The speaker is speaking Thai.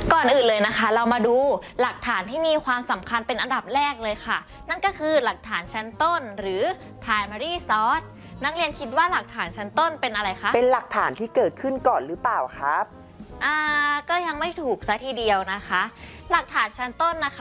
ก่อนอื่นเลยนะคะเรามาดูหลักฐานที่มีความสำคัญเป็นอันดับแรกเลยค่ะนั่นก็คือหลักฐานชั้นต้นหรือ primary source นักเรียนคิดว่าหลักฐานชั้นต้นเป็นอะไรคะเป็นหลักฐานที่เกิดขึ้นก่อนหรือเปล่าครับก็ยังไม่ถูกซะทีเดียวนะคะหลักฐานชั้นต้นนะคะ